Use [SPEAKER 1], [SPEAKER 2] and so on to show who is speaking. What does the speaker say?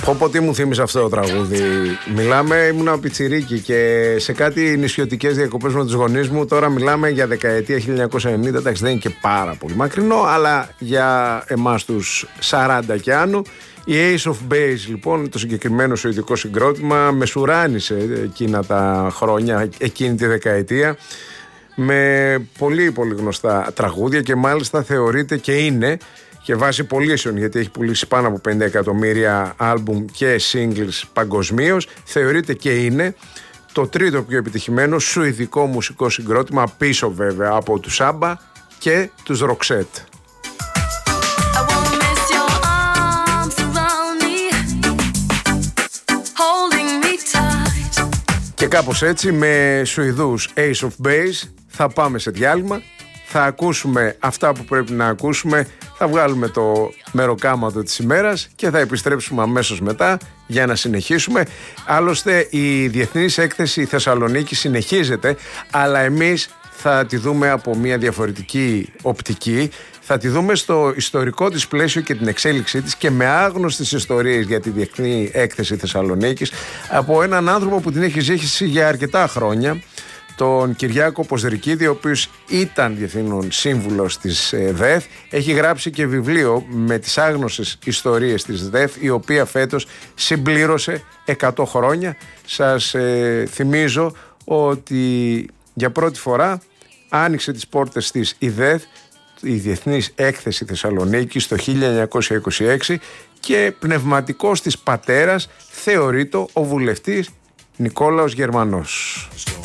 [SPEAKER 1] Πότε μου θύμισε αυτό το τραγούδι. Μιλάμε, ήμουν πιτσιρίκι και σε κάτι νησιωτικές διακοπές με τους γονείς μου. Τώρα μιλάμε για δεκαετία 1990. Εντάξει, δεν είναι και πάρα πολύ μακρινό, αλλά για εμάς τους 40 και άνω. Η Ace of Base, λοιπόν, το συγκεκριμένο σουηδικό συγκρότημα, μεσουράνησε εκείνα τα χρόνια, εκείνη τη δεκαετία, με πολύ πολύ γνωστά τραγούδια και μάλιστα θεωρείται και είναι, και βάσει πωλήσεων, γιατί έχει πουλήσει πάνω από 50 εκατομμύρια άλμπουμ και singles παγκοσμίως, θεωρείται και είναι το τρίτο πιο επιτυχημένο σουηδικό μουσικό συγκρότημα, πίσω βέβαια από τους Σάμπα και τους Roxette. Και κάπως έτσι, με Σουηδούς Ace of Base θα πάμε σε διάλειμμα, θα ακούσουμε αυτά που πρέπει να ακούσουμε, θα βγάλουμε το μεροκάματο της ημέρας και θα επιστρέψουμε αμέσως μετά για να συνεχίσουμε. Άλλωστε η Διεθνής Έκθεση Θεσσαλονίκη συνεχίζεται, αλλά εμείς θα τη δούμε από μια διαφορετική οπτική. Θα τη δούμε στο ιστορικό της πλαίσιο και την εξέλιξή της και με άγνωστες ιστορίες για τη Διεθνή Έκθεση Θεσσαλονίκης από έναν άνθρωπο που την έχει ζήσει για αρκετά χρόνια, τον Κυριάκο Ποσδρικίδη, ο οποίος ήταν διευθύνων σύμβουλος της ΔΕΘ. Έχει γράψει και βιβλίο με τις άγνωστες ιστορίες της ΔΕΘ, η οποία φέτος συμπλήρωσε 100 χρόνια. Σας θυμίζω ότι για πρώτη φορά άνοιξε τις πόρτες της η ΔΕΘ, η Διεθνής Έκθεση Θεσσαλονίκης, το 1926, και πνευματικός της πατέρας θεωρείται ο βουλευτής Νικόλαος Γερμανός.